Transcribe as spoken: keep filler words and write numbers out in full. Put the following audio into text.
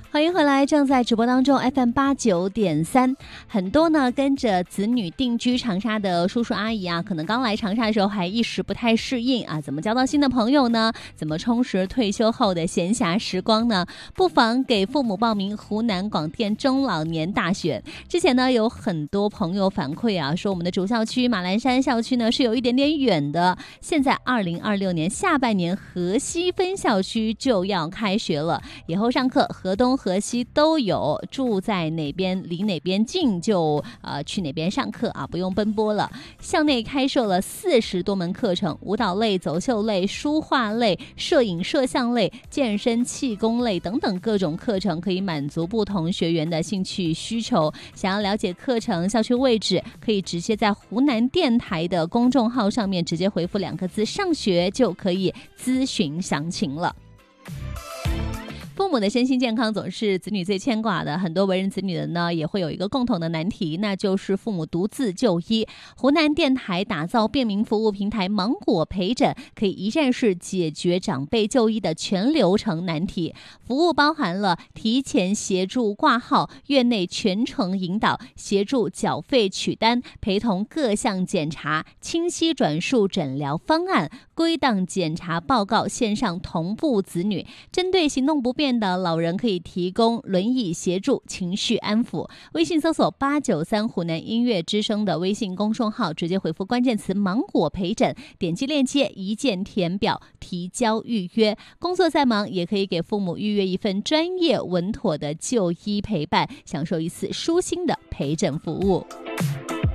欢迎回来，正在直播当中 F M 八九点三。很多呢跟着子女定居长沙的叔叔阿姨啊，可能刚来长沙的时候还一时不太适应啊，怎么交到新的朋友呢？怎么充实退休后的闲暇时光呢？不妨给父母报名湖南广电中老年大选。之前呢有很多朋友反馈啊，说我们的主校区马栏山校区呢是有一点点远的。现在二零二六年下半年河西分校区就要开学了，以后上课河东河西都有，住在哪边离哪边近就呃去哪边上课啊，不用奔波了。校内开设了四十多门课程，舞蹈类、走秀类、书画类、摄影摄像类、健身气功类等等各种课程，可以满足不同学员的兴趣需求。想要了解课程、校区位置，可以直接在湖南电台的公众号上面直接回复两个字上学，就可以咨询详情了。父母的身心健康总是子女最牵挂的，很多为人子女的呢也会有一个共同的难题，那就是父母独自就医。湖南电台打造便民服务平台芒果陪诊，可以一站式解决长辈就医的全流程难题。服务包含了提前协助挂号、院内全程引导、协助缴费取单、陪同各项检查、清晰转述诊疗方案、归档检查报告线上同步子女。针对行动不便的老人，可以提供轮椅协助、情绪安抚。微信搜索八九三湖南音乐之声的微信公众号，直接回复关键词芒果陪诊，点击链接一键填表提交预约。工作再忙也可以给父母预约一份专业稳妥的就医陪伴，享受一次舒心的陪诊服务。